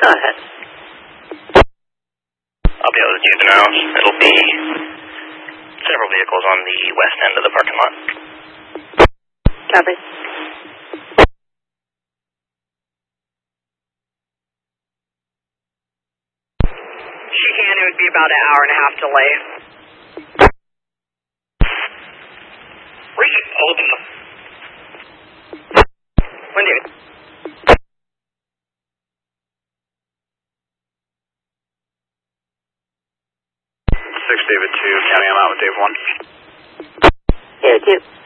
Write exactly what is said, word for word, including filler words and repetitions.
Go ahead. I'll be able to juvenile. It'll be several vehicles on the west end of the parking lot. Copy. She can. It would be about an hour and a half delay. Regan, open them. When do you... six David two, counting them out with Dave one. David two.